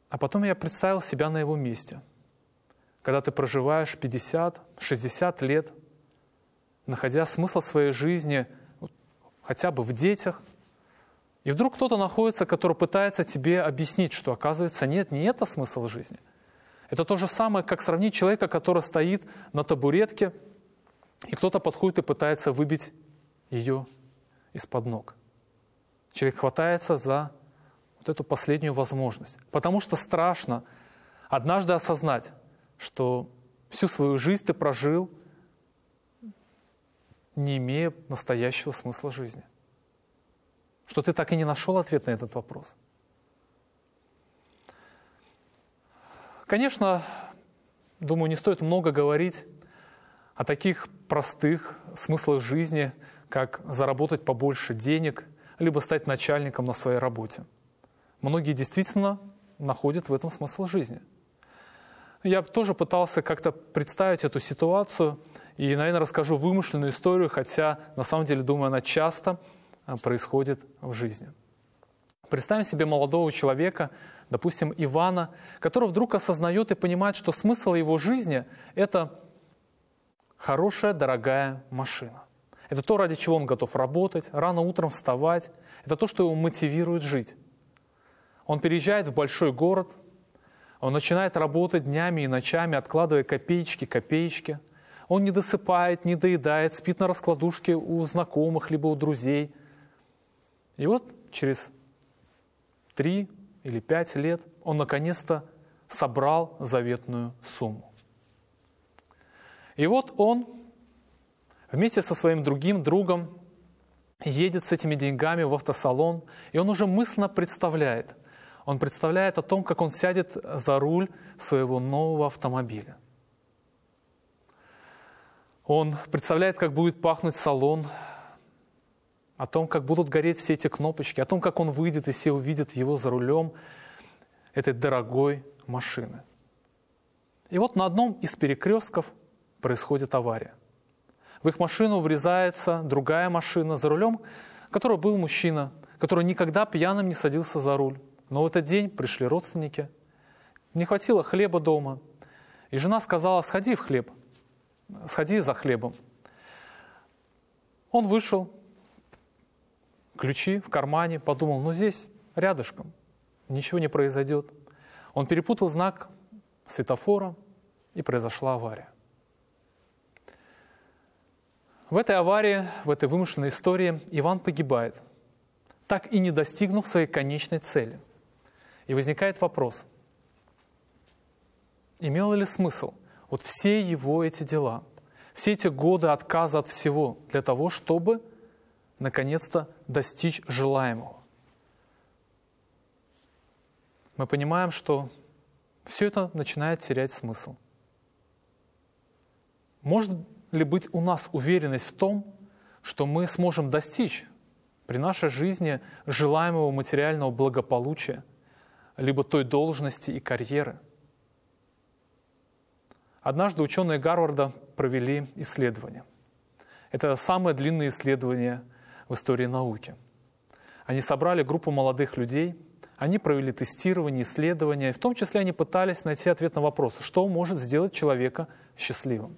А потом я представил себя на его месте. Когда ты проживаешь 50-60 лет, находя смысл своей жизни хотя бы в детях, и вдруг кто-то находится, который пытается тебе объяснить, что, оказывается, нет, не это смысл жизни. Это то же самое, как сравнить человека, который стоит на табуретке, и кто-то подходит и пытается выбить ее из-под ног. Человек хватается за вот эту последнюю возможность, потому что страшно однажды осознать, что всю свою жизнь ты прожил, не имея настоящего смысла жизни. Что ты так и не нашел ответ на этот вопрос. Конечно, думаю, не стоит много говорить о таких простых смыслах жизни, как заработать побольше денег, либо стать начальником на своей работе. Многие действительно находят в этом смысл жизни. Я тоже пытался как-то представить эту ситуацию и, наверное, расскажу вымышленную историю, хотя на самом деле, думаю, она часто происходит в жизни. Представим себе молодого человека, допустим, Ивана, который вдруг осознает и понимает, что смысл его жизни – это хорошая, дорогая машина. Это то, ради чего он готов работать, рано утром вставать. Это то, что его мотивирует жить. Он переезжает в большой город, он начинает работать днями и ночами, откладывая копеечки. Он не досыпает, не доедает, спит на раскладушке у знакомых либо у друзей. И вот через 3 или 5 лет он наконец-то собрал заветную сумму. И вот он вместе со своим другим другом едет с этими деньгами в автосалон, и он уже мысленно представляет. Он представляет о том, как он сядет за руль своего нового автомобиля. Он представляет, как будет пахнуть салон, о том, как будут гореть все эти кнопочки, о том, как он выйдет, и все увидят его за рулем этой дорогой машины. И вот на одном из перекрестков происходит авария. В их машину врезается другая машина, за рулем которой был мужчина, который никогда пьяным не садился за руль. Но в этот день пришли родственники, не хватило хлеба дома, и жена сказала: сходи за хлебом. Он вышел, ключи в кармане, подумал: здесь рядышком, ничего не произойдет. Он перепутал знак светофора, и произошла авария. В этой аварии, в этой вымышленной истории Иван погибает, так и не достигнув своей конечной цели. И возникает вопрос: имело ли смысл вот все его эти дела, все эти годы отказа от всего для того, чтобы наконец-то достичь желаемого? Мы понимаем, что все это начинает терять смысл. Может ли быть у нас уверенность в том, что мы сможем достичь при нашей жизни желаемого материального благополучия, либо той должности и карьеры? Однажды ученые Гарварда провели исследование. Это самое длинное исследование в истории науки. Они собрали группу молодых людей, они провели тестирование, исследования, и в том числе они пытались найти ответ на вопрос, что может сделать человека счастливым.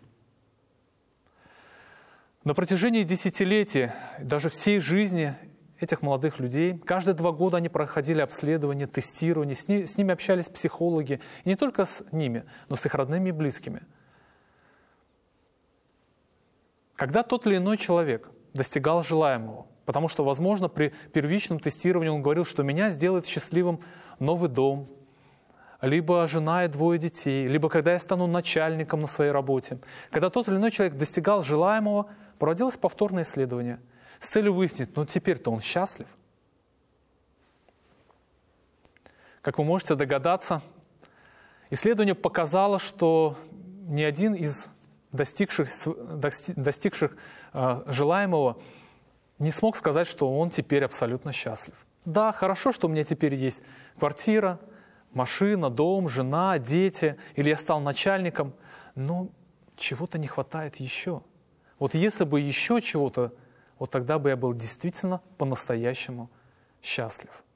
На протяжении десятилетий, даже всей жизни этих молодых людей, каждые 2 года они проходили обследование, тестирование, с ними общались психологи, и не только с ними, но с их родными и близкими. Когда тот или иной человек достигал желаемого, потому что, возможно, при первичном тестировании он говорил, что меня сделает счастливым новый дом, либо жена и 2 детей, либо когда я стану начальником на своей работе. Когда тот или иной человек достигал желаемого, проводилось повторное исследование с целью выяснить, теперь-то он счастлив. Как вы можете догадаться, исследование показало, что ни один из достигших желаемого не смог сказать, что он теперь абсолютно счастлив. Да, хорошо, что у меня теперь есть квартира, машина, дом, жена, дети, или я стал начальником, но чего-то не хватает еще. Вот если бы еще чего-то, вот тогда бы я был действительно по-настоящему счастлив.